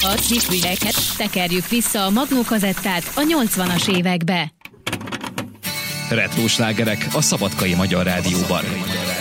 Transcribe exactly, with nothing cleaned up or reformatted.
A híreket tekerjük vissza a Magnó kazettát a nyolcvanas évekbe. Retro slágerek a Szabadkai Magyar Rádióban.